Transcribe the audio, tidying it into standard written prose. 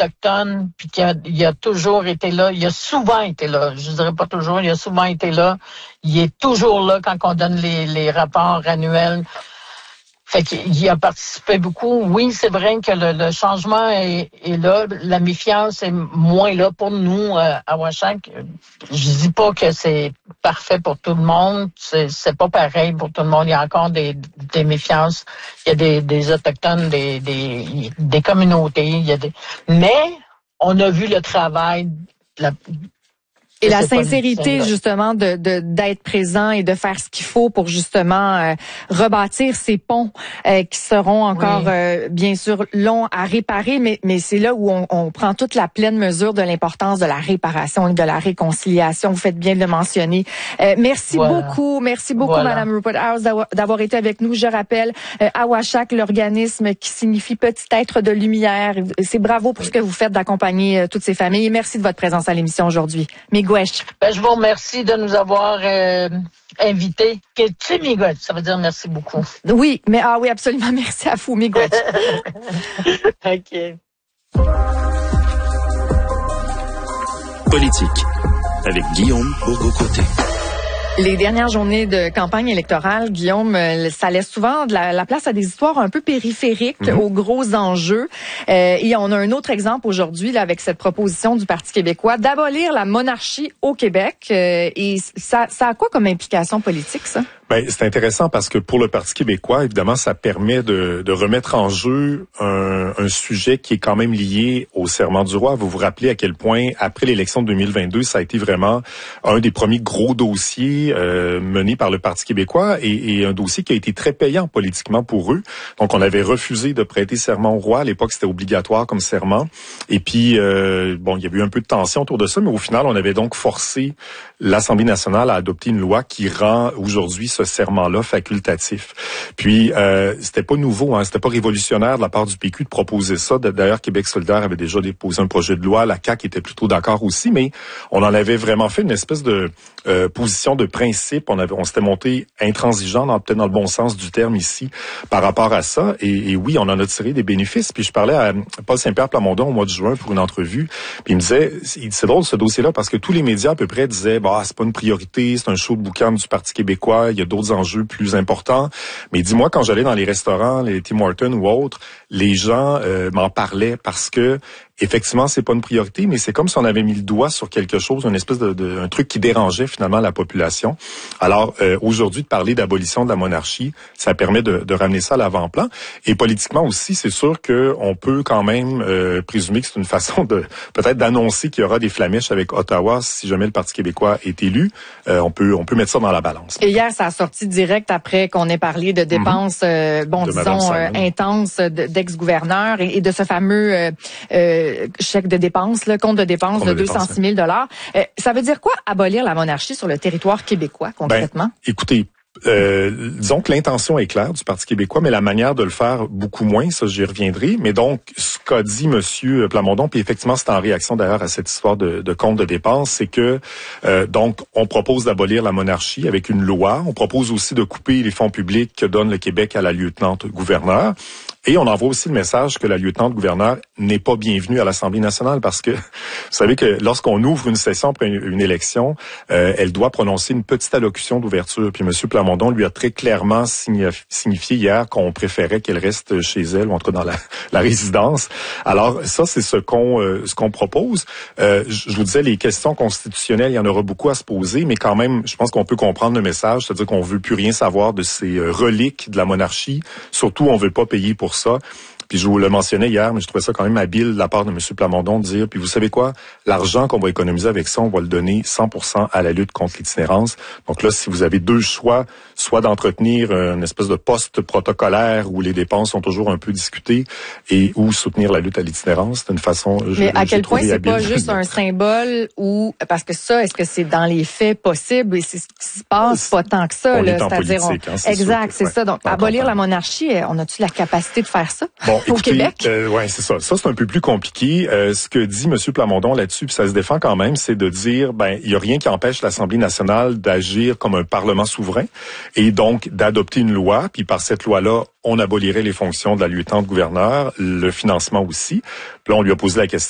autochtone, puis qu'il a toujours été là. Il a souvent été là. Je dirais pas toujours, il a souvent été là. Il est toujours là quand on donne les rapports annuels. Fait qu'il a participé beaucoup. Oui, c'est vrai que le changement est là. La méfiance est moins là pour nous à Uashac. Je dis pas que c'est parfait pour tout le monde. C'est pas pareil pour tout le monde. Il y a encore des méfiances. Il y a des Autochtones, des communautés. Mais on a vu le travail et la sincérité, justement, d'être présent et de faire ce qu'il faut pour, justement, rebâtir ces ponts qui seront encore, bien sûr, longs à réparer, mais c'est là où on prend toute la pleine mesure de l'importance de la réparation et de la réconciliation. Vous faites bien de le mentionner. Merci beaucoup, Madame Rupert-House, d'avoir été avec nous. Je rappelle, Uashac, l'organisme qui signifie Petit Être de Lumière. C'est bravo pour ce que vous faites d'accompagner toutes ces familles. Et merci de votre présence à l'émission aujourd'hui. Je vous remercie de nous avoir invités. Miigwech, ça veut dire merci beaucoup. Oui, absolument. Merci à vous, Miigwech. OK. Politique, avec Guillaume Bourgault-Côté. Les dernières journées de campagne électorale, Guillaume, ça laisse souvent de la place à des histoires un peu périphériques aux gros enjeux. Et on a un autre exemple aujourd'hui là, avec cette proposition du Parti québécois d'abolir la monarchie au Québec. Et ça a quoi comme implication politique, ça? Ben, c'est intéressant parce que pour le Parti québécois, évidemment, ça permet de remettre en jeu un sujet qui est quand même lié au serment du roi. Vous vous rappelez à quel point, après l'élection de 2022, ça a été vraiment un des premiers gros dossiers menés par le Parti québécois et un dossier qui a été très payant politiquement pour eux. Donc, on avait refusé de prêter serment au roi. À l'époque, c'était obligatoire comme serment. Et puis, il y a eu un peu de tension autour de ça, mais au final, on avait donc forcé l'Assemblée nationale à adopter une loi qui rend aujourd'hui ce serment-là facultatif. Puis, c'était pas nouveau, c'était pas révolutionnaire de la part du PQ de proposer ça. D'ailleurs, Québec solidaire avait déjà déposé un projet de loi. La CAQ était plutôt d'accord aussi, mais on en avait vraiment fait une espèce de position de principe. On s'était monté intransigeant, peut-être dans le bon sens du terme ici, par rapport à ça. Et oui, on en a tiré des bénéfices. Puis je parlais à Paul Saint-Pierre Plamondon au mois de juin pour une entrevue. Puis il me disait, c'est drôle ce dossier-là parce que tous les médias à peu près disaient, c'est pas une priorité, c'est un show de boucan du Parti québécois, il y a d'autres enjeux plus importants. Mais dis-moi, quand j'allais dans les restaurants, les Tim Hortons ou autres, les gens m'en parlaient parce que effectivement, c'est pas une priorité, mais c'est comme si on avait mis le doigt sur quelque chose, une espèce un truc qui dérangeait finalement la population. Alors, aujourd'hui, de parler d'abolition de la monarchie, ça permet de ramener ça à l'avant-plan. Et politiquement aussi, c'est sûr qu'on peut quand même présumer que c'est une façon de peut-être d'annoncer qu'il y aura des flamèches avec Ottawa si jamais le Parti québécois est élu. On peut mettre ça dans la balance. Et hier, ça a sorti direct après qu'on ait parlé de dépenses, intenses d'ex-gouverneurs et de ce fameux chèque de dépenses, compte de dépenses de 206 000 $. Ça veut dire quoi, abolir la monarchie sur le territoire québécois, concrètement? Écoutez, disons que l'intention est claire du Parti québécois, mais la manière de le faire beaucoup moins, ça j'y reviendrai. Mais donc, ce qu'a dit Monsieur Plamondon, puis effectivement c'est en réaction d'ailleurs à cette histoire de compte de dépenses, c'est que donc on propose d'abolir la monarchie avec une loi. On propose aussi de couper les fonds publics que donne le Québec à la lieutenant-gouverneur. Et on envoie aussi le message que la lieutenant-gouverneur n'est pas bienvenue à l'Assemblée nationale parce que vous savez que lorsqu'on ouvre une session après une élection, elle doit prononcer une petite allocution d'ouverture. Puis M. Plamondon lui a très clairement signifié hier qu'on préférait qu'elle reste chez elle, ou en tout cas dans la résidence. Alors ça, c'est ce qu'on propose. Je vous disais, les questions constitutionnelles, il y en aura beaucoup à se poser, mais quand même, je pense qu'on peut comprendre le message, c'est-à-dire qu'on veut plus rien savoir de ces reliques de la monarchie. Surtout, on veut pas payer pour ça. Puis je vous le mentionnais hier, mais je trouvais ça quand même habile de la part de M. Plamondon de dire, puis vous savez quoi, l'argent qu'on va économiser avec ça, on va le donner 100% à la lutte contre l'itinérance. Donc là, si vous avez deux choix, soit d'entretenir une espèce de poste protocolaire où les dépenses sont toujours un peu discutées, et ou soutenir la lutte à l'itinérance, c'est une façon. Mais à quel point c'est pas juste un symbole ou parce que ça, est-ce que c'est dans les faits possible et c'est ce qui se passe pas tant que ça, là, c'est-à-dire exact, c'est ça. Donc abolir la monarchie, on a-tu la capacité de faire ça? Bon, au Québec? Ouais, c'est ça. Ça, c'est un peu plus compliqué. Ce que dit M. Plamondon là-dessus, puis ça se défend quand même, c'est de dire, il y a rien qui empêche l'Assemblée nationale d'agir comme un parlement souverain et donc d'adopter une loi. Puis par cette loi-là, on abolirait les fonctions de la lieutenant-gouverneur, le financement aussi. Puis là, on lui a posé la question.